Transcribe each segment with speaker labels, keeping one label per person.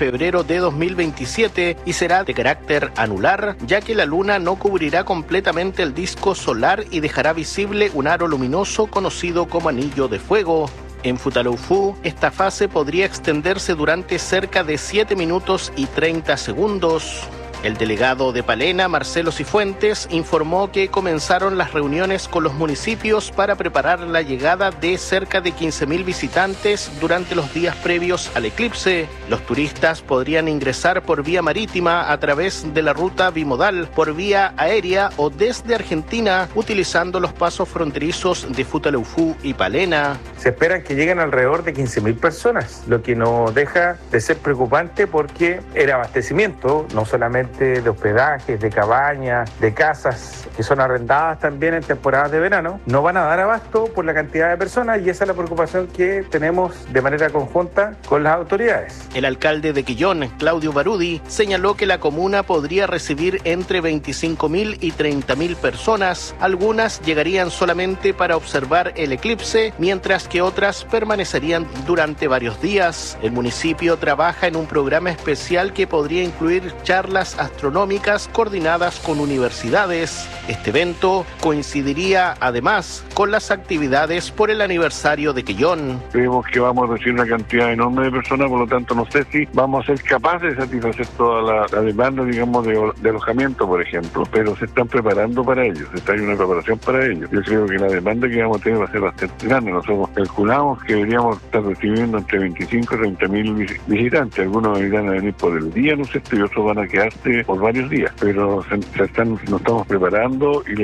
Speaker 1: febrero de 2027 y será de carácter anular, ya que la luna no cubrirá completamente el disco solar y dejará visible un aro luminoso conocido como anillo de fuego. En Futaleufú, esta fase podría extenderse durante cerca de 7 minutos y 30 segundos. El delegado de Palena, Marcelo Cifuentes, informó que comenzaron las reuniones con los municipios para preparar la llegada de cerca de 15.000 visitantes durante los días previos al eclipse. Los turistas podrían ingresar por vía marítima a través de la ruta bimodal, por vía aérea o desde Argentina, utilizando los pasos fronterizos de Futaleufú y Palena.
Speaker 2: Se esperan que lleguen alrededor de 15.000 personas, lo que no deja de ser preocupante porque el abastecimiento, no solamente de hospedajes, de cabañas, de casas que son arrendadas también en temporadas de verano, no van a dar abasto por la cantidad de personas, y esa es la preocupación que tenemos de manera conjunta con las autoridades.
Speaker 1: El alcalde de Quillón, Claudio Barudi, señaló que la comuna podría recibir entre 25.000 y 30.000 personas. Algunas llegarían solamente para observar el eclipse, mientras que otras permanecerían durante varios días. El municipio trabaja en un programa especial que podría incluir charlas astronómicas coordinadas con universidades. Este evento coincidiría además con las actividades por el aniversario de Quillón.
Speaker 3: Creemos que vamos a recibir una cantidad enorme de personas, por lo tanto no sé si vamos a ser capaces de satisfacer toda la demanda, digamos, de alojamiento, por ejemplo, pero se están preparando para ello, hay una preparación para ello. Yo creo que la demanda que vamos a tener va a ser bastante grande. Nosotros calculamos que deberíamos estar recibiendo entre 25 y 30.000 visitantes. Algunos irán a venir por el día, ¿no es cierto?, y otros van a quedarse por varios días, pero nos estamos preparando,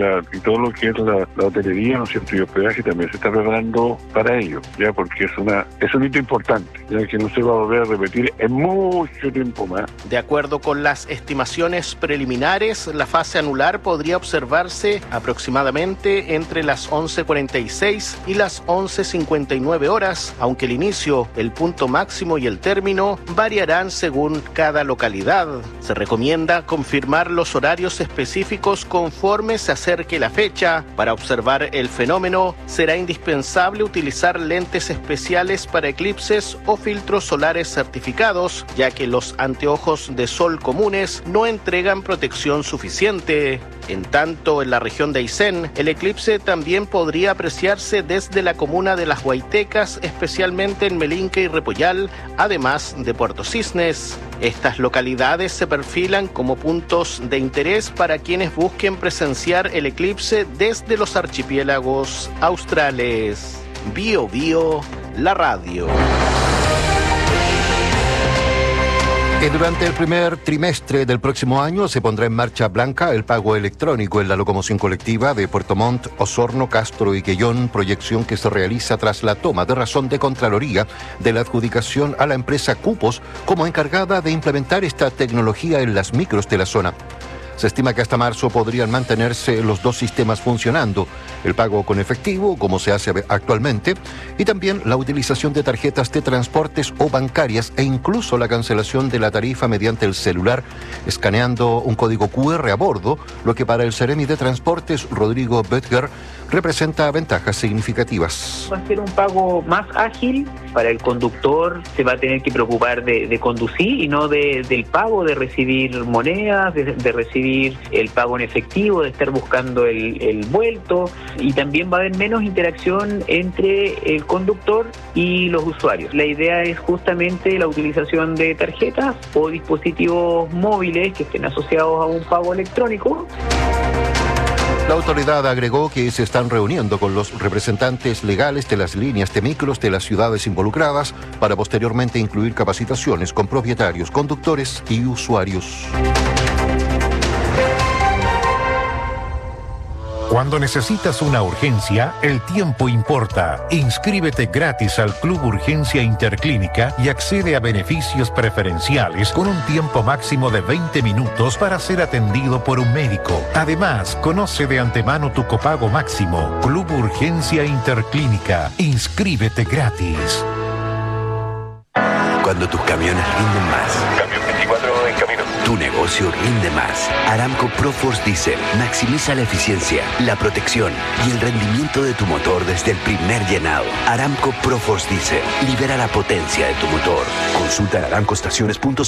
Speaker 3: y todo lo que es la hotelería, ¿no es cierto?, y hospedaje también se está preparando para ello, ya, porque es un hito importante, ya que no se va a volver a repetir en mucho tiempo más.
Speaker 1: De acuerdo con las estimaciones preliminares, la fase anular podría observarse aproximadamente entre las 11:46 y las 11:59 horas, aunque el inicio, el punto máximo y el término variarán según cada localidad. Se recomienda confirmar los horarios específicos conforme se acerque la fecha. Para observar el fenómeno, será indispensable utilizar lentes especiales para eclipses o filtros solares certificados, ya que los anteojos de sol comunes no entregan protección suficiente. En tanto, en la región de Aysén, el eclipse también podría apreciarse desde la comuna de Las Guaitecas, especialmente en Melinque y Repollal, además de Puerto Cisnes. Estas localidades se perfilan como puntos de interés para quienes busquen presenciar el eclipse desde los archipiélagos australes. Bio Bio, la radio.
Speaker 4: Durante el primer trimestre del próximo año se pondrá en marcha Blanca el pago electrónico en la locomoción colectiva de Puerto Montt, Osorno, Castro y Quellón, proyección que se realiza tras la toma de razón de Contraloría de la adjudicación a la empresa Cupos como encargada de implementar esta tecnología en las micros de la zona. Se estima que hasta marzo podrían mantenerse los dos sistemas funcionando, el pago con efectivo, como se hace actualmente, y también la utilización de tarjetas de transportes o bancarias e incluso la cancelación de la tarifa mediante el celular, escaneando un código QR a bordo, lo que para el Seremi de Transportes, Rodrigo Böttger, representa ventajas significativas.
Speaker 5: Va a ser un pago más ágil. Para el conductor se va a tener que preocupar de conducir y no del pago, de recibir monedas, de recibir el pago en efectivo, de estar buscando el vuelto, y también va a haber menos interacción entre el conductor y los usuarios. La idea es justamente la utilización de tarjetas o dispositivos móviles que estén asociados a un pago electrónico.
Speaker 4: La autoridad agregó que se están reuniendo con los representantes legales de las líneas de micros de las ciudades involucradas para posteriormente incluir capacitaciones con propietarios, conductores y usuarios.
Speaker 6: Cuando necesitas una urgencia, el tiempo importa. Inscríbete gratis al Club Urgencia Interclínica y accede a beneficios preferenciales con un tiempo máximo de 20 minutos para ser atendido por un médico. Además, conoce de antemano tu copago máximo. Club Urgencia Interclínica. Inscríbete gratis.
Speaker 7: Cuando tus camiones rinden más.
Speaker 3: Camión 24 en camino.
Speaker 7: Tu negocio rinde más. Aramco ProForce Diesel maximiza la eficiencia, la protección y el rendimiento de tu motor desde el primer llenado. Aramco ProForce Diesel libera la potencia de tu motor. Consulta aramcoestaciones.cl.